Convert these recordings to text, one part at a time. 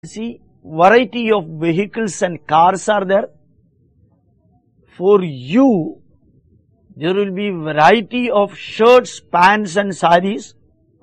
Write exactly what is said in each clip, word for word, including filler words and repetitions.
See, variety of vehicles and cars are there. For you, there will be variety of shirts, pants and sarees.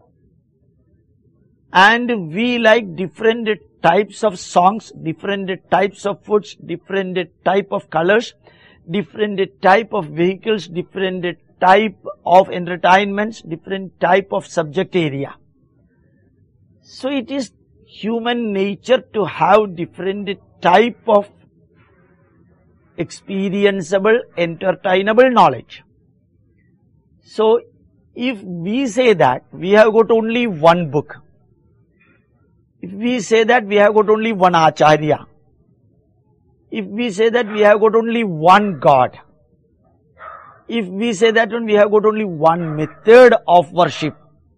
And we like different types of songs, different types of foods, different type of colors, different type of vehicles, different type of entertainments, different type of subject area. So it is human nature to have different type of experienceable, entertainable knowledge. So if we say that we have got only one book, if we say that we have got only one Acharya, if we say that we have got only one God, if we say that we have got only one method of worship,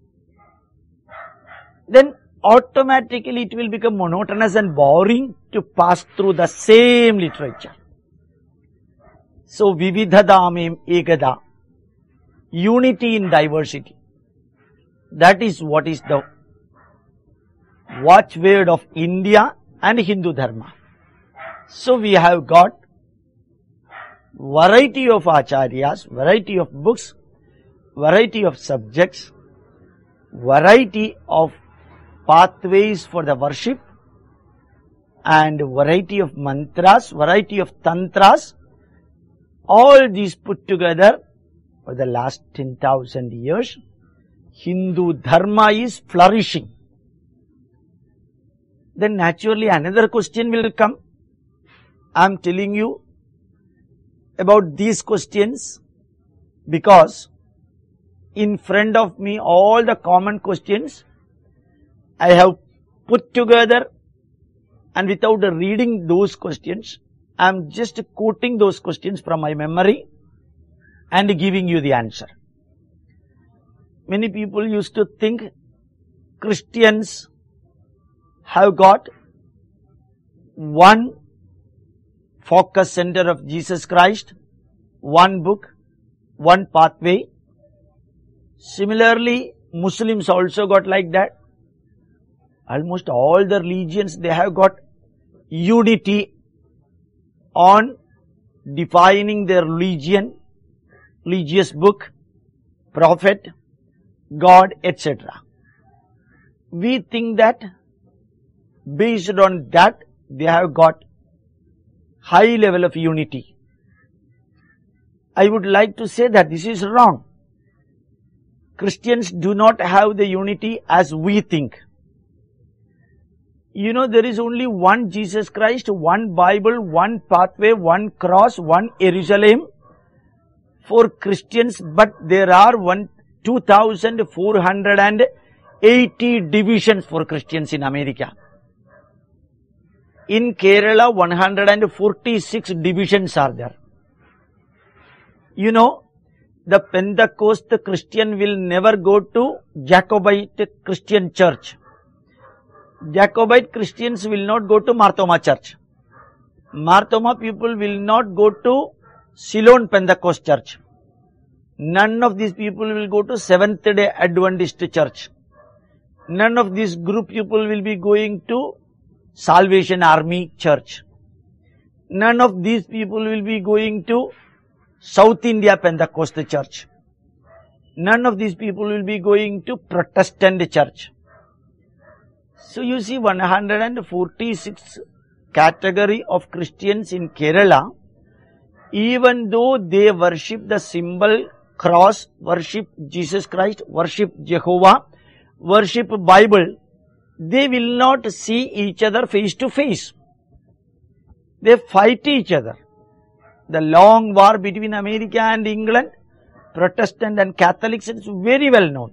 then automatically it will become monotonous and boring to pass through the same literature. So, Vividhadamem Ekada, unity in diversity. That is what is the watchword of India and Hindu Dharma. So, we have got variety of acharyas, variety of books, variety of subjects, variety of pathways for the worship, and variety of mantras, variety of tantras. All these put together for the last ten thousand years, Hindu Dharma is flourishing. Then naturally another question will come. I am telling you about these questions because in front of me all the common questions I have put together, and without reading those questions, I am just quoting those questions from my memory and giving you the answer. Many people used to think Christians have got one focus center of Jesus Christ, one book, one pathway. Similarly, Muslims also got like that. Almost all the religions, they have got unity on defining their religion, religious book, prophet, God, et cetera. We think that based on that, they have got high level of unity. I would like to say that this is wrong. Christians do not have the unity as we think. You know, there is only one Jesus Christ, one Bible, one pathway, one cross, one Jerusalem for Christians, but there are one two thousand four hundred eighty divisions for Christians in America. In Kerala, one hundred forty-six divisions are there. You know, the Pentecost Christian will never go to Jacobite Christian church. Jacobite Christians will not go to Marthoma church. Marthoma people will not go to Ceylon Pentecost church. None of these people will go to Seventh Day Adventist church. None of these group people will be going to Salvation Army church. None of these people will be going to South India Pentecost church. None of these people will be going to Protestant church. So you see, one hundred forty-six category of Christians in Kerala, even though they worship the symbol cross, worship Jesus Christ, worship Jehovah, worship Bible, they will not see each other face to face. They fight each other. The long war between America and England, Protestant and Catholics, is very well known.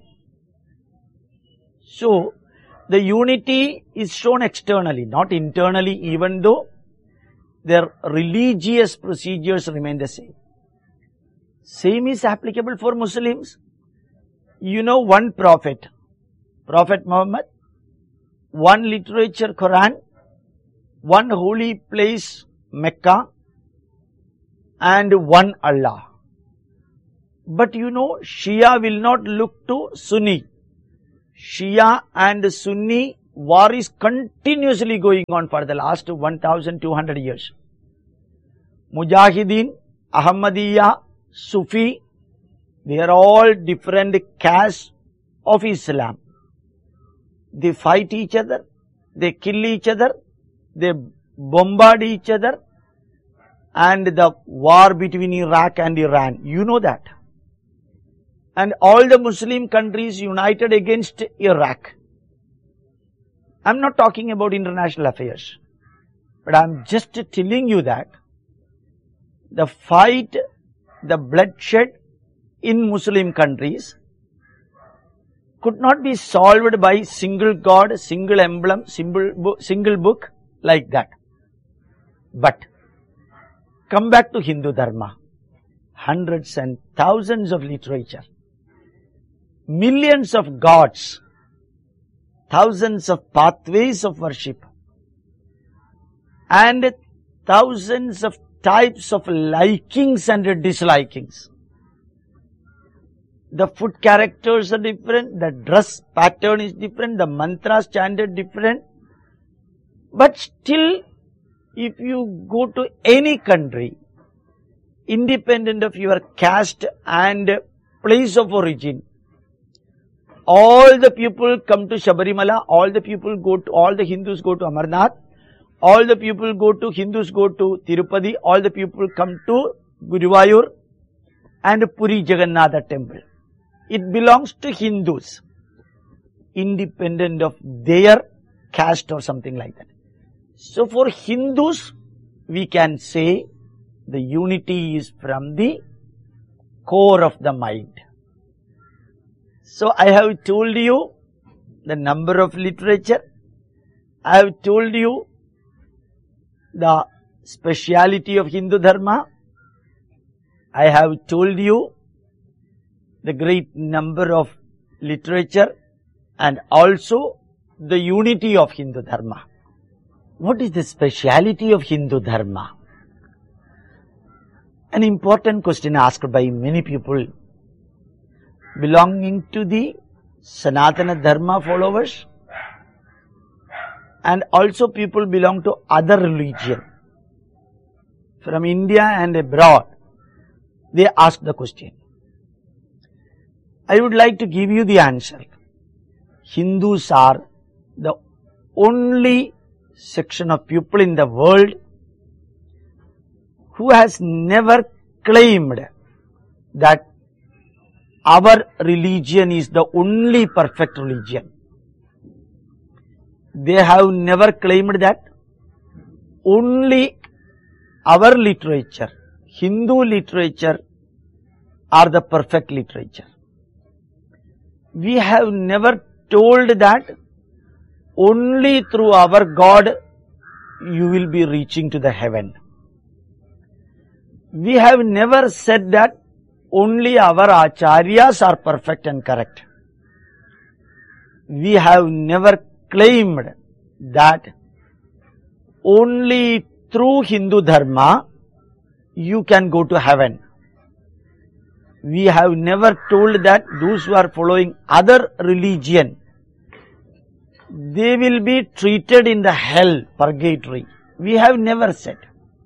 So, the unity is shown externally, not internally, even though their religious procedures remain the same. Same is applicable for Muslims. You know, one prophet, Prophet Muhammad, one literature Quran, one holy place Mecca, and one Allah. But you know, Shia will not look to Sunni. Shia and Sunni war is continuously going on for the last one thousand two hundred years. Mujahideen, Ahmadiyya, Sufi, they are all different castes of Islam. They fight each other, they kill each other, they bombard each other, and the war between Iraq and Iran, you know that. And all the Muslim countries united against Iraq. I'm not talking about international affairs, but I'm just telling you that the fight, the bloodshed in Muslim countries could not be solved by single God, single emblem, single, single book like that. But come back to Hindu Dharma. Hundreds and thousands of literature, millions of gods, thousands of pathways of worship, and thousands of types of likings and dislikings. The food characters are different, the dress pattern is different, the mantras chanted different. But still, if you go to any country, independent of your caste and place of origin, all the people come to Sabarimala, all the people go to, all the Hindus go to Amarnath, all the people go to, Hindus go to Tirupati, all the people come to Guruvayur and Puri Jagannatha temple. It belongs to Hindus, independent of their caste or something like that. So for Hindus, we can say the unity is from the core of the mind. So I have told you the number of literature. I have told you the speciality of Hindu Dharma. I have told you the great number of literature and also the unity of Hindu Dharma. What is the speciality of Hindu Dharma? An important question asked by many people belonging to the Sanatana Dharma followers and also people belong to other religion. From India and abroad, they ask the question. I would like to give you the answer. Hindus are the only section of people in the world who has never claimed that our religion is the only perfect religion. They have never claimed that. Only our literature, Hindu literature, are the perfect literature. We have never told that only through our God you will be reaching to the heaven. We have never said that only our acharyas are perfect and correct. We have never claimed that only through Hindu Dharma you can go to heaven. We have never told that those who are following other religion, they will be treated in the hell, purgatory. We have never said.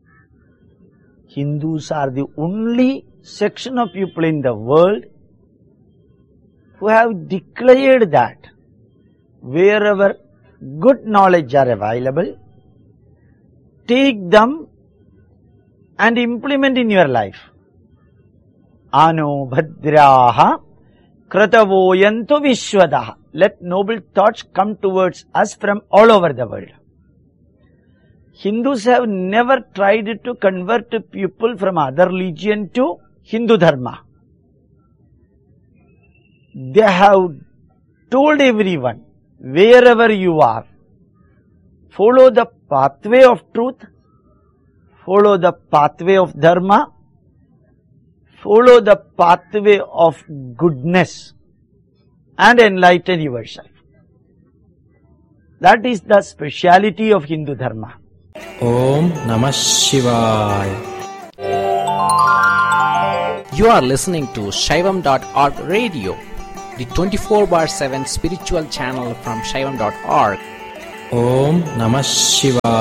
Hindus are the only section of people in the world who have declared that wherever good knowledge are available, take them and implement in your life. Ano bhadraha kratavoyantu vishwadaha. Let noble thoughts come towards us from all over the world. Hindus have never tried to convert people from other religion to Hindu Dharma. They have told everyone, wherever you are, follow the pathway of truth, follow the pathway of Dharma, follow the pathway of goodness and enlighten yourself. That is the speciality of Hindu Dharma. Om Namah Shivaya. You are listening to Shaivam dot org radio, the twenty-four bar seven spiritual channel from Shaivam dot org. Om Namah Shivaya.